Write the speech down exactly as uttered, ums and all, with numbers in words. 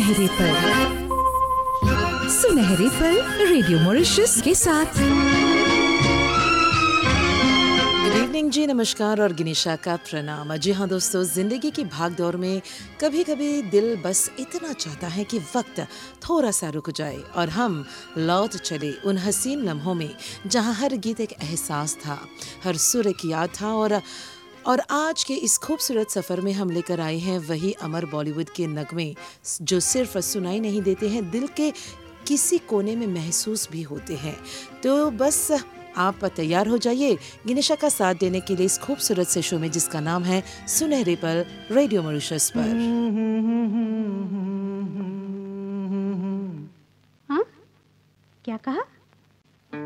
सुनहरे पल, सुनहरे पल रेडियो मॉरिशस के साथ। गुड इवनिंग जी, नमस्कार और गिनिशा का प्रणाम। जी हाँ दोस्तों, जिंदगी की भागदौड़ में कभी कभी दिल बस इतना चाहता है कि वक्त थोड़ा सा रुक जाए और हम लौट चले उन हसीन लम्हों में जहाँ हर गीत एक एहसास था, हर सुर एक याद था। और और आज के इस खूबसूरत सफ़र में हम लेकर आए हैं वही अमर बॉलीवुड के नगमे जो सिर्फ सुनाई नहीं देते हैं, दिल के किसी कोने में महसूस भी होते हैं। तो बस आप तैयार हो जाइए गिनिशा का साथ देने के लिए इस खूबसूरत से शो में जिसका नाम है सुनहरे पल रेडियो मॉरिशस पर।